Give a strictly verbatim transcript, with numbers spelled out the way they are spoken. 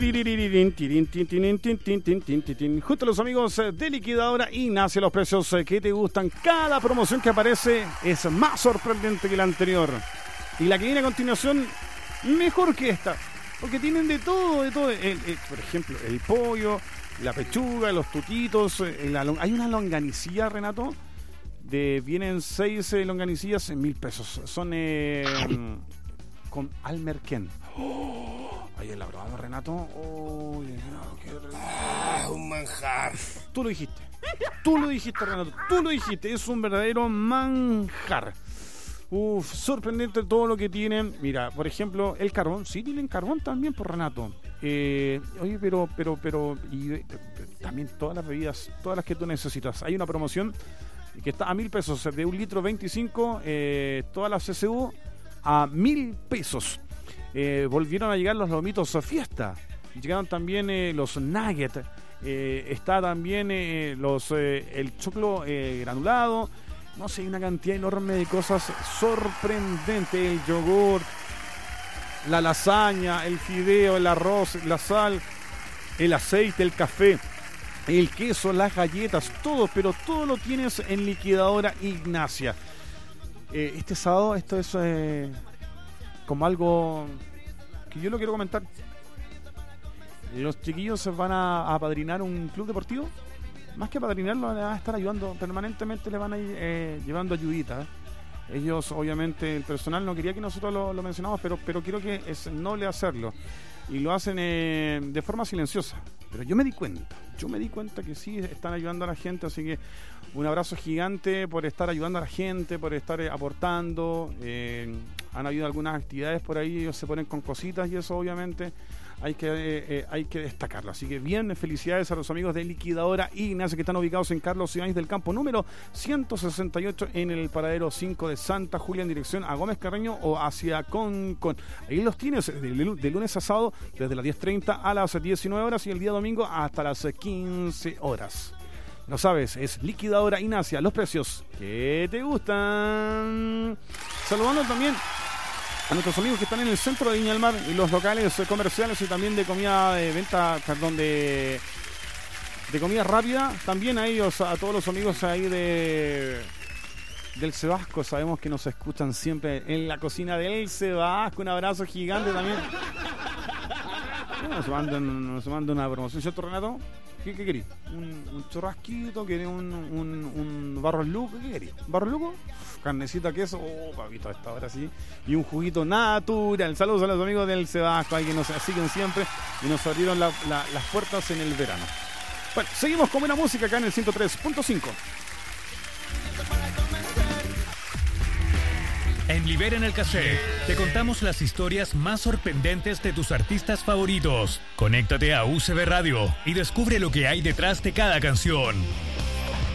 Justo los amigos de Liquidadora Ignacia, los precios que te gustan. Cada promoción que aparece es más sorprendente que la anterior. Y la que viene a continuación, mejor que esta. Porque tienen de todo, de todo. El, el, por ejemplo, el pollo, la pechuga, los tutitos. El, hay una longanicilla, Renato. De, vienen seis eh, longanicillas en mil pesos. Son eh, con almerquén. Oh, ayer la probamos, Renato. Oh, no, qué ah, un manjar. Tú lo dijiste. Tú lo dijiste, Renato. Tú lo dijiste. Es un verdadero manjar. Uf, sorprendente todo lo que tienen. Mira, por ejemplo, el carbón. Sí, tienen carbón también, por Renato. Eh, oye, pero, pero, pero, y eh, también todas las bebidas, todas las que tú necesitas. Hay una promoción que está a mil pesos, de un litro veinticinco, eh, todas las C C U a mil pesos. Eh, volvieron a llegar los lomitos fiesta. Llegaron también eh, los nuggets. Eh, está también eh, los eh, el choclo eh, granulado. No sé, hay una cantidad enorme de cosas sorprendentes. El yogur, la lasaña, el fideo, el arroz, la sal, el aceite, el café, el queso, las galletas, todo, pero todo lo tienes en Liquidadora Ignacia. Eh, este sábado, esto es eh, como algo que yo lo quiero comentar. Los chiquillos van a apadrinar un club deportivo. Más que apadrinarlo, le van a estar ayudando permanentemente, le van a ir eh, llevando ayuditas. Ellos, obviamente, el personal no quería que nosotros lo, lo mencionamos, pero, pero quiero que es noble hacerlo. Y lo hacen eh, de forma silenciosa. Pero yo me di cuenta, yo me di cuenta que sí están ayudando a la gente, así que un abrazo gigante por estar ayudando a la gente, por estar eh, aportando. Eh, han habido algunas actividades por ahí, ellos se ponen con cositas y eso obviamente hay que, eh, eh, hay que destacarlo. Así que bien, felicidades a los amigos de Liquidadora Ignacia, que están ubicados en Carlos Ibáñez del Campo, número ciento sesenta y ocho, en el paradero cinco de Santa Julia, en dirección a Gómez Carreño o hacia Concón. Ahí los tienes de, de lunes a sábado, desde las diez treinta a las diecinueve horas, y el día domingo hasta las quince horas. Lo sabes, es Liquidadora Ignacia, los precios que te gustan. Saludando también a nuestros amigos que están en el centro de Viña del Mar y los locales comerciales y también de comida de venta, perdón, de, de comida rápida. También a ellos, a todos los amigos ahí de del Cebasco, sabemos que nos escuchan siempre en la cocina del Cebasco. Un abrazo gigante también. Nos mandan, nos mandan una promoción, ¿cierto, Renato? ¿Qué, qué querés? ¿Un, un churrasquito? ¿Querés un, un, un barro luco? ¿Qué querés? ¿Barro luco? Carnecita, queso, oh, papito, a esta hora sí. Y un juguito natural. Saludos a los amigos del Cebasco, ahí que nos siguen siempre y nos abrieron la, la, las puertas en el verano. Bueno, seguimos con buena música acá en el ciento tres punto cinco. En Libera en el Cassette te contamos las historias más sorprendentes de tus artistas favoritos. Conéctate a U C B Radio y descubre lo que hay detrás de cada canción.